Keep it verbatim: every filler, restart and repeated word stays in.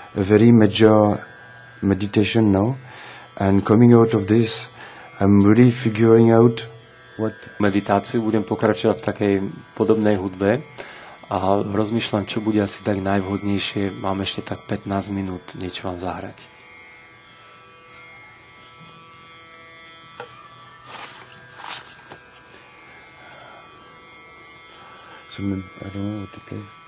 a very major meditation now. And coming out of this, I'm really figuring out what... Meditáciu budem pokračovať v takej podobnej hudbe a rozmýšľam, čo bude asi tak najvhodnejšie. Mám ešte tak pätnásť minút niečo vám zahrať. So, I don't know what to play.